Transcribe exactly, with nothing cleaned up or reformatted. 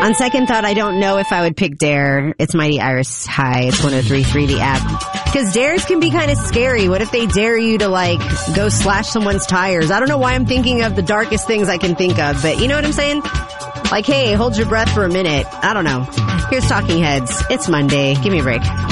On second thought, I don't know if I would pick Dare. It's Mighty Iris High. It's one oh three point three, the app. Because dares can be kind of scary. What if they dare you to, like, go slash someone's tires? I don't know why I'm thinking of the darkest things I can think of, but you know what I'm saying? Like, hey, hold your breath for a minute. I don't know. Here's Talking Heads. It's Monday. Give me a break.